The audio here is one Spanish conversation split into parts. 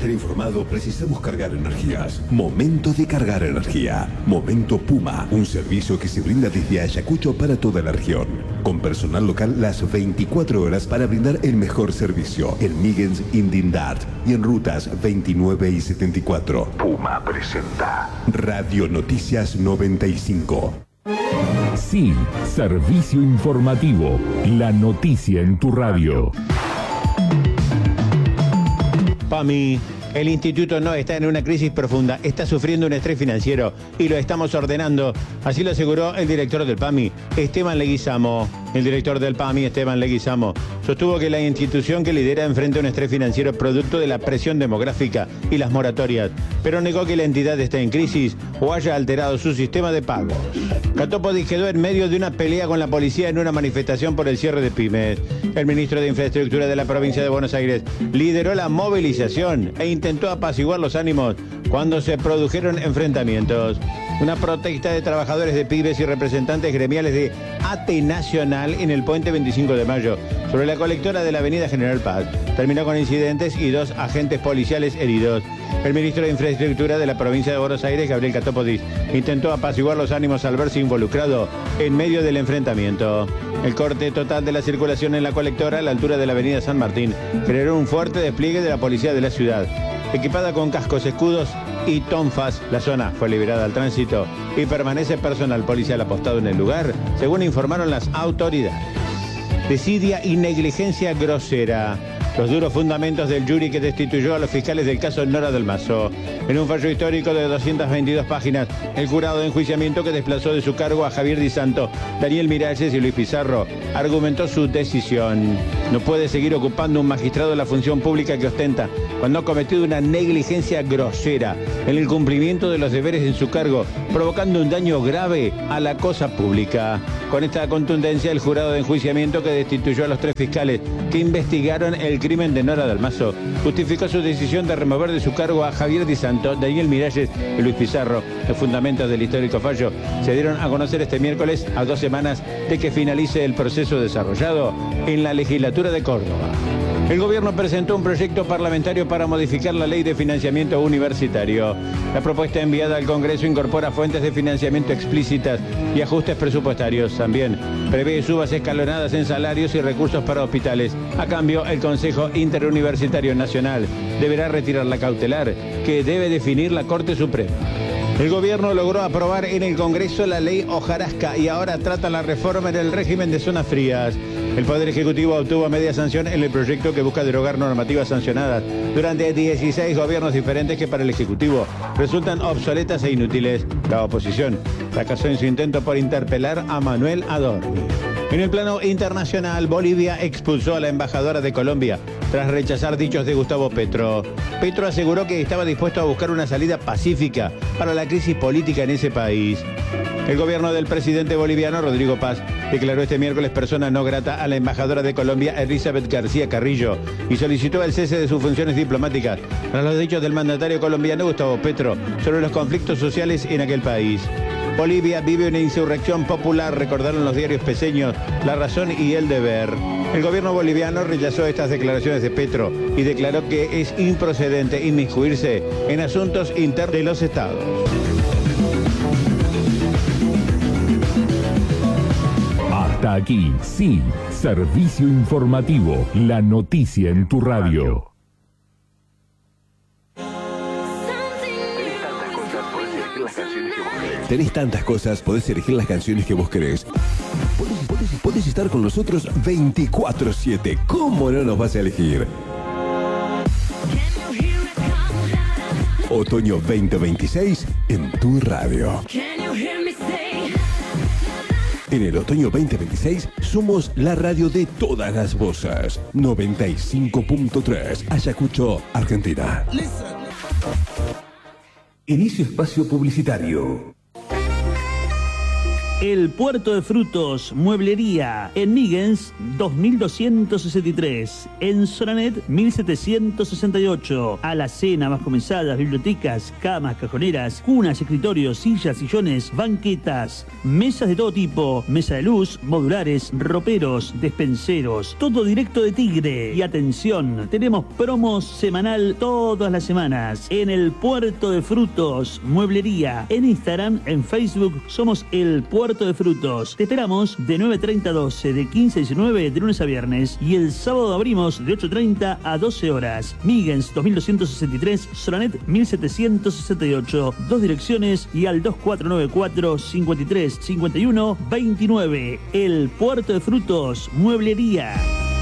estar informado, precisamos cargar energías. Momento de cargar energía. Momento Puma, un servicio que se brinda desde Ayacucho para toda la región. Con personal local las 24 horas para brindar el mejor servicio. En Migens, Indindart y en rutas 29 y 74. Puma presenta Radio Noticias 95. Sí, servicio informativo. La noticia en tu radio. PAMI, el instituto no está en una crisis profunda, está sufriendo un estrés financiero y lo estamos ordenando. Así lo aseguró el director del PAMI, Esteban Leguizamo. El director del PAMI, Esteban Leguizamo, sostuvo que la institución que lidera enfrenta un estrés financiero producto de la presión demográfica y las moratorias, pero negó que la entidad esté en crisis o haya alterado su sistema de pagos. Catópodis quedó en medio de una pelea con la policía en una manifestación por el cierre de pymes. El ministro de Infraestructura de la provincia de Buenos Aires lideró la movilización e intentó apaciguar los ánimos cuando se produjeron enfrentamientos. Una protesta de trabajadores de pymes y representantes gremiales de ATE Nacional en el puente 25 de mayo sobre la colectora de la avenida General Paz terminó con incidentes y 2 agentes policiales heridos. El ministro de Infraestructura de la provincia de Buenos Aires, Gabriel Catópodis, intentó apaciguar los ánimos al verse involucrado en medio del enfrentamiento. El corte total de la circulación en la colectora a la altura de la avenida San Martín generó un fuerte despliegue de la policía de la ciudad. Equipada con cascos, escudos y tonfas, la zona fue liberada al tránsito y permanece personal policial apostado en el lugar, según informaron las autoridades. Desidia y negligencia grosera. Los duros fundamentos del jury que destituyó a los fiscales del caso Nora del Mazo. En un fallo histórico de 222 páginas, el jurado de enjuiciamiento que desplazó de su cargo a Javier Di Santo, Daniel Miralles y Luis Pizarro argumentó su decisión. No puede seguir ocupando un magistrado la función pública que ostenta cuando ha cometido una negligencia grosera en el cumplimiento de los deberes en su cargo, provocando un daño grave a la cosa pública. Con esta contundencia, el jurado de enjuiciamiento que destituyó a los 3 fiscales que investigaron el crimen de Nora del Mazo justificó su decisión de remover de su cargo a Javier Di Santo, Daniel Miralles y Luis Pizarro. Los fundamentos del histórico fallo se dieron a conocer este miércoles, a 2 semanas de que finalice el proceso desarrollado en la legislatura de Córdoba. El gobierno presentó un proyecto parlamentario para modificar la ley de financiamiento universitario. La propuesta enviada al Congreso incorpora fuentes de financiamiento explícitas y ajustes presupuestarios. También prevé subas escalonadas en salarios y recursos para hospitales. A cambio, el Consejo Interuniversitario Nacional deberá retirar la cautelar que debe definir la Corte Suprema. El gobierno logró aprobar en el Congreso la ley hojarasca y ahora trata la reforma en el régimen de zonas frías. El Poder Ejecutivo obtuvo media sanción en el proyecto que busca derogar normativas sancionadas durante 16 gobiernos diferentes que para el Ejecutivo resultan obsoletas e inútiles. La oposición fracasó en su intento por interpelar a Manuel Adorni. En el plano internacional, Bolivia expulsó a la embajadora de Colombia tras rechazar dichos de Gustavo Petro. Petro aseguró que estaba dispuesto a buscar una salida pacífica para la crisis política en ese país. El gobierno del presidente boliviano, Rodrigo Paz, declaró este miércoles persona no grata a la embajadora de Colombia, Elizabeth García Carrillo, y solicitó el cese de sus funciones diplomáticas tras los dichos del mandatario colombiano Gustavo Petro sobre los conflictos sociales en aquel país. Bolivia vive una insurrección popular, recordaron los diarios peseños La Razón y El Deber. El gobierno boliviano rechazó estas declaraciones de Petro y declaró que es improcedente inmiscuirse en asuntos internos de los estados. Hasta aquí, sí, servicio informativo, la noticia en tu radio. Tenés tantas cosas, podés elegir las canciones que vos querés. Podés estar con nosotros 24/7. ¿Cómo no nos vas a elegir? Otoño 2026 en tu radio. En el otoño 2026 somos la radio de todas las voces. 95.3 Ayacucho, Argentina. Inicio espacio publicitario. El Puerto de Frutos, mueblería, en Migens 2263, en Soranet 1768. Alacena, bajo mesadas, bibliotecas, camas, cajoneras, cunas, escritorios, sillas, sillones, banquetas, mesas de todo tipo, mesa de luz, modulares, roperos, despenseros, todo directo de Tigre. Y atención, tenemos promos semanal todas las semanas. En el Puerto de Frutos, mueblería, en Instagram, en Facebook, somos el Puerto de Frutos. Te esperamos de 9:30 a 12, de 15 a 19, de lunes a viernes. Y el sábado abrimos de 8:30 a 12 horas. Migens 2263, Soranet 1768. 2 direcciones y al 2494 53 51 29. El Puerto de Frutos, mueblería.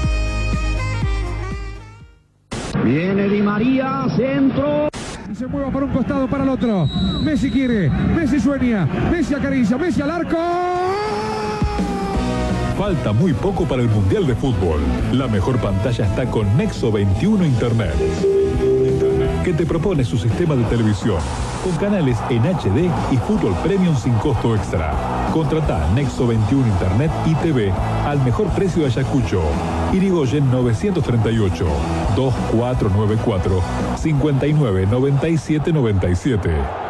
Viene Di María, centro. Se mueva para un costado, para el otro. Messi quiere, Messi sueña, Messi acaricia, Messi al arco. Falta muy poco para el Mundial de Fútbol. La mejor pantalla está con Nexo 21 Internet, que te propone su sistema de televisión con canales en HD y fútbol premium sin costo extra. Contratá Nexo 21 Internet y TV al mejor precio de Ayacucho. Irigoyen 938 2494 59 97 97.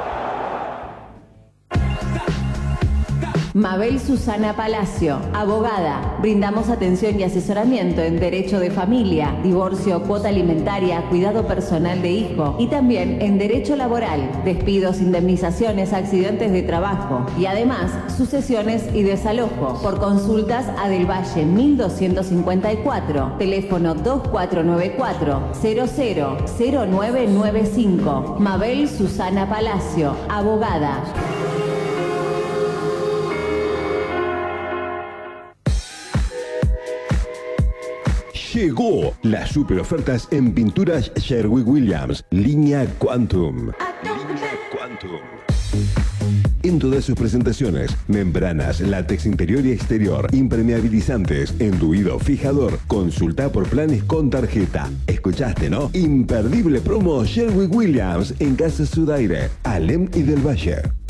Mabel Susana Palacio, abogada. Brindamos atención y asesoramiento en derecho de familia, divorcio, cuota alimentaria, cuidado personal de hijo y también en derecho laboral, despidos, indemnizaciones, accidentes de trabajo y además sucesiones y desalojo. Por consultas a Del Valle 1254, teléfono 2494 000995. Mabel Susana Palacio, abogada. Llegó las super ofertas en pinturas Sherwin-Williams, línea Quantum. En todas sus presentaciones, membranas, látex interior y exterior, impermeabilizantes, enduido, fijador. Consulta por planes con tarjeta. ¿Escuchaste, no? Imperdible promo Sherwin-Williams en Casa Sudaire, Alem y Del Valle.